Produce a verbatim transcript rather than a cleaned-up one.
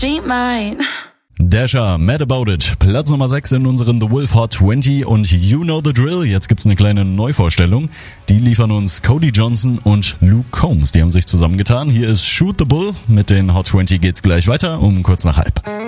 she might. Dasher, Mad About It, Platz Nummer sechs in unseren The Wolf Hot zwanzig und You Know the Drill. Jetzt gibt's eine kleine Neuvorstellung. Die liefern uns Cody Johnson und Luke Combs. Die haben sich zusammengetan. Hier ist Shoot the Bull. Mit den Hot zwanzig geht's gleich weiter um kurz nach halb.